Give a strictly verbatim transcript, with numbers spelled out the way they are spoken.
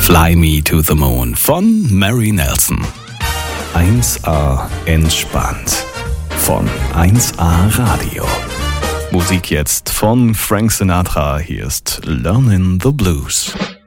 Fly Me to the Moon von Mary Nelson. eins A entspannt von eins A Radio. Musik jetzt von Frank Sinatra. Hier ist Learnin' the Blues.